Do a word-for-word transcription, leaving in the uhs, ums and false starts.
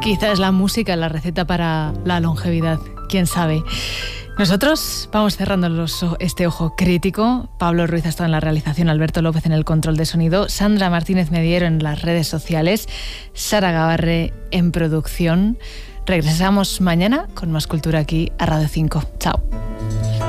Quizás la música es la receta para la longevidad, quién sabe. Nosotros vamos cerrando los, este ojo crítico. Pablo Ruiz ha estado en la realización, Alberto López en el control de sonido, Sandra Martínez Mediero en las redes sociales, Sara Gabarre en producción. Regresamos mañana con más cultura aquí a Radio cinco. Chao.